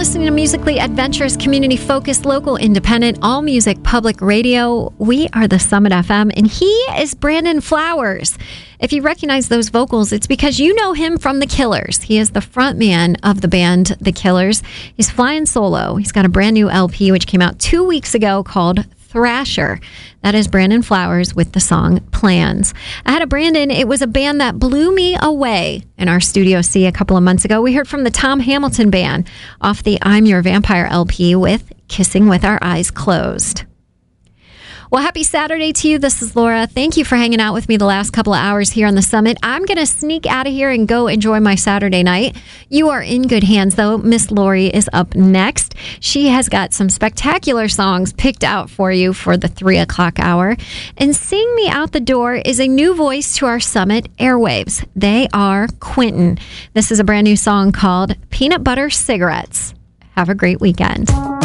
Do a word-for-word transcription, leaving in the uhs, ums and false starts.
listening to Musically Adventurous, community-focused, local, independent, all-music public radio. We are the Summit F M, and he is Brandon Flowers. If you recognize those vocals, it's because you know him from The Killers. He is the frontman of the band The Killers. He's flying solo. He's got a brand new L P, which came out two weeks ago, called Thrasher. That is Brandon Flowers with the song Plans. Ahead of Brandon, it was a band that blew me away in our Studio C a couple of months ago. We heard from the Tom Hamilton Band off the I'm Your Vampire L P with Kissing with Our Eyes Closed. Well, happy Saturday to you. This is Laura. Thank you for hanging out with me the last couple of hours here on the Summit. I'm going to sneak out of here and go enjoy my Saturday night. You are in good hands, though. Miss Lori is up next. She has got some spectacular songs picked out for you for the three o'clock hour. And seeing me out the door is a new voice to our Summit airwaves. They are Quentin. This is a brand new song called Peanut Butter Cigarettes. Have a great weekend.